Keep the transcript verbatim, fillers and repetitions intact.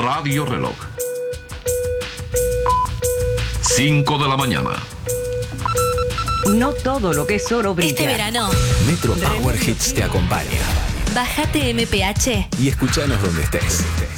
Radio Reloj. cinco de la mañana. No todo lo que es oro brilla. Este verano, Metro Power Hits te acompaña. bájate M P H Y escuchanos donde estés.